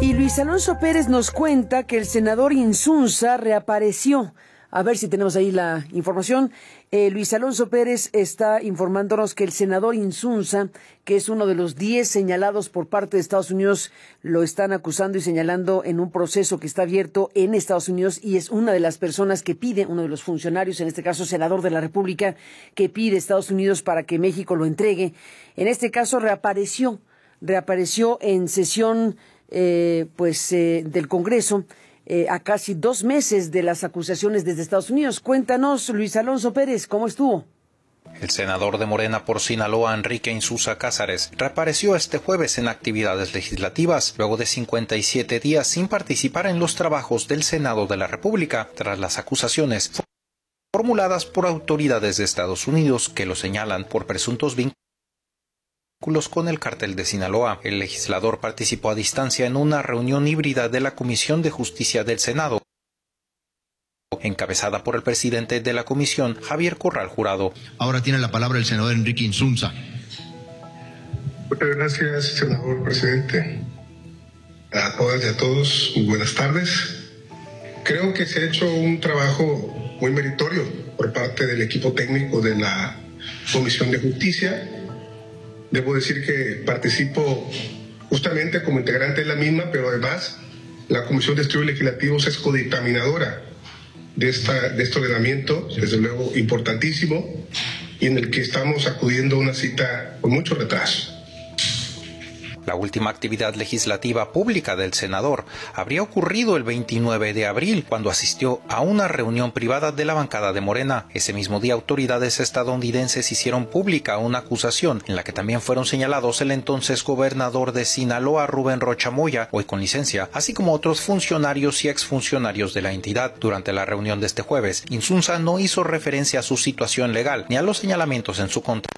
Y Luis Alonso Pérez nos cuenta que el senador Insunza reapareció. A ver si tenemos ahí la información. Luis Alonso Pérez está informándonos que el senador Insunza, que es uno de los 10 señalados por parte de Estados Unidos, lo están acusando y señalando en un proceso que está abierto en Estados Unidos, y es una de las personas que pide, uno de los funcionarios, en este caso senador de la República, que pide a Estados Unidos para que México lo entregue. En este caso reapareció en sesión del Congreso, a casi 2 meses de las acusaciones desde Estados Unidos. Cuéntanos, Luis Alonso Pérez, ¿cómo estuvo? El senador de Morena por Sinaloa, Enrique Insunza Cázares, reapareció este jueves en actividades legislativas, luego de 57 días sin participar en los trabajos del Senado de la República, tras las acusaciones formuladas por autoridades de Estados Unidos que lo señalan por presuntos vínculos con el cártel de Sinaloa. El legislador participó a distancia en una reunión híbrida de la Comisión de Justicia del Senado, encabezada por el presidente de la comisión, Javier Corral Jurado. Ahora tiene la palabra el senador Enrique Insunza. Muchas gracias, senador presidente. A todas y a todos, buenas tardes. Creo que se ha hecho un trabajo muy meritorio por parte del equipo técnico de la Comisión de Justicia. Debo decir que participo justamente como integrante de la misma, pero además la Comisión de Estudios Legislativos es codictaminadora de este ordenamiento, desde luego importantísimo, y en el que estamos acudiendo a una cita con mucho retraso. La última actividad legislativa pública del senador habría ocurrido el 29 de abril, cuando asistió a una reunión privada de la bancada de Morena. Ese mismo día, autoridades estadounidenses hicieron pública una acusación en la que también fueron señalados el entonces gobernador de Sinaloa, Rubén Rocha Moya, hoy con licencia, así como otros funcionarios y exfuncionarios de la entidad. Durante la reunión de este jueves, Insunza no hizo referencia a su situación legal ni a los señalamientos en su contra.